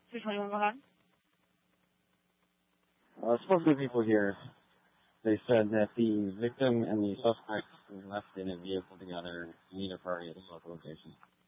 221, go ahead. Spoke to people here. They said that the victim and the suspect left in a vehicle together, neither party at the local location.